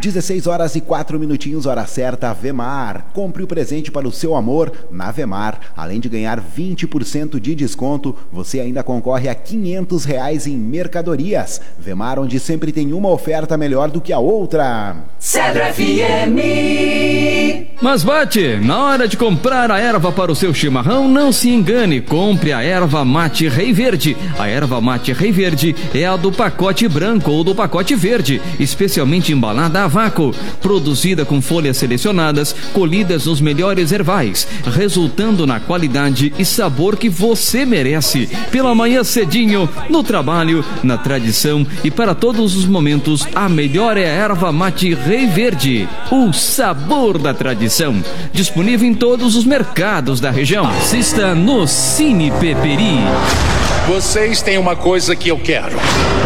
16 horas e 4 minutinhos, hora certa, Vemar. Compre o presente para o seu amor na Vemar. Além de ganhar 20% de desconto, você ainda concorre a R$500 em mercadorias. Vemar, onde sempre tem uma oferta melhor do que a outra. Cedro FM. Mas bate, na hora de comprar a erva para o seu chimarrão, não se engane, compre a erva mate Rei Verde. A erva mate Rei Verde é a do pacote branco ou do pacote verde, especialmente embalada a vácuo, produzida com folhas selecionadas, colhidas nos melhores ervais, resultando na qualidade e sabor que você merece. Pela manhã cedinho, no trabalho, na tradição e para todos os momentos, a melhor é a erva mate Rei Verde, o sabor da tradição. Disponível em todos os mercados da região. Assista no Cine Peperi. Vocês têm uma coisa que eu quero.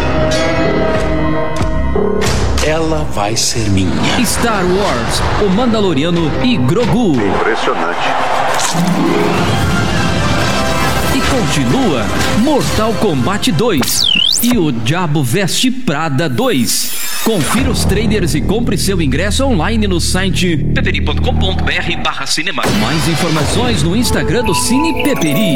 Ela vai ser minha. Star Wars, o Mandaloriano e Grogu. Impressionante. E continua Mortal Kombat 2 e o Diabo Veste Prada 2. Confira os trailers e compre seu ingresso online no site peperi.com.br/cinema. Mais informações no Instagram do Cine Peperi.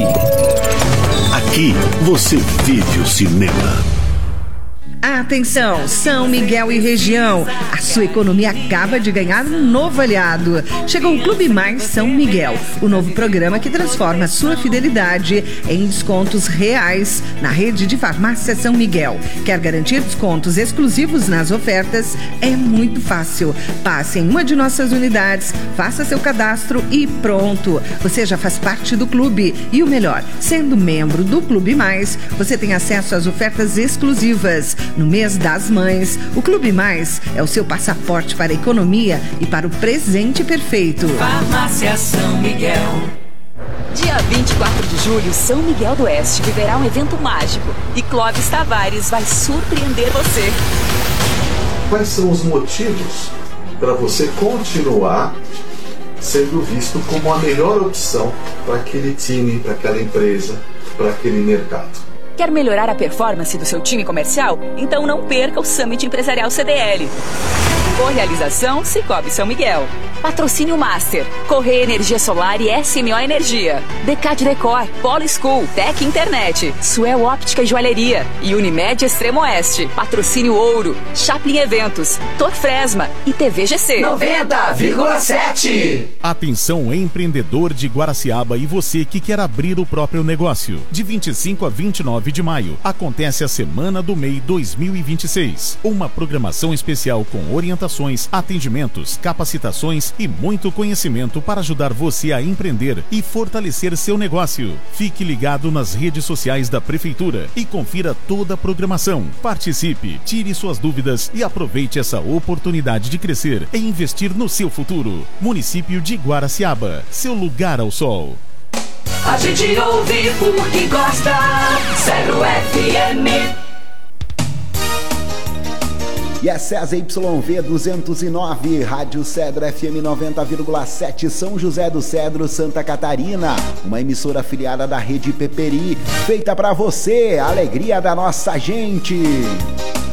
Aqui você vive o cinema. Atenção, São Miguel e região, a sua economia acaba de ganhar um novo aliado. Chegou o Clube Mais São Miguel, o novo programa que transforma a sua fidelidade em descontos reais na rede de farmácia São Miguel. Quer garantir descontos exclusivos nas ofertas? É muito fácil. Passe em uma de nossas unidades, faça seu cadastro e pronto. Você já faz parte do clube. E o melhor, sendo membro do Clube Mais, você tem acesso às ofertas exclusivas. No mês das mães, o Clube Mais é o seu passaporte para a economia e para o presente perfeito. Farmácia São Miguel. Dia 24 de julho, São Miguel do Oeste viverá um evento mágico e Clóvis Tavares vai surpreender você. Quais são os motivos para você continuar sendo visto como a melhor opção para aquele time, para aquela empresa, para aquele mercado? Quer melhorar a performance do seu time comercial? Então não perca o Summit Empresarial CDL. Realização Cicobi São Miguel. Patrocínio Master, Correia Energia Solar e SMO Energia. Decad Decor, Polo School, Tec Internet, Suel Óptica e Joalheria e Unimed Extremo Oeste. Patrocínio Ouro, Chaplin Eventos, Torfresma e TVGC. 90,7. Atenção, empreendedor de Guaraciaba e você que quer abrir o próprio negócio. De 25 a 29 de maio, acontece a Semana do MEI 2026. Uma programação especial com orientações, atendimentos, capacitações e muito conhecimento para ajudar você a empreender e fortalecer seu negócio. Fique ligado nas redes sociais da Prefeitura e confira toda a programação. Participe, tire suas dúvidas e aproveite essa oportunidade de crescer e investir no seu futuro. Município de Guaraciaba, seu lugar ao sol. A gente ouve porque gosta. Cedro FM. E é César YV 209, Rádio Cedro FM 90,7, São José do Cedro, Santa Catarina. Uma emissora afiliada da Rede Peperi, feita pra você, a alegria da nossa gente.